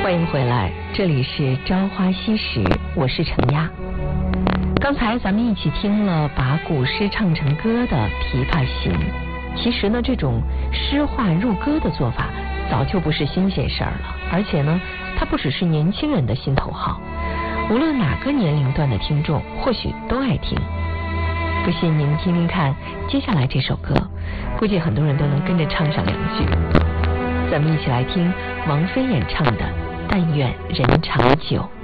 欢迎回来，这里是朝花夕拾，我是程亚。刚才咱们一起听了把古诗唱成歌的《琵琶行》，其实呢，这种诗化入歌的做法早就不是新鲜事儿了，而且呢，它不只是年轻人的心头好，无论哪个年龄段的听众或许都爱听。不信您听听看接下来这首歌，估计很多人都能跟着唱上2句。咱们一起来听王菲演唱的《但愿人长久》。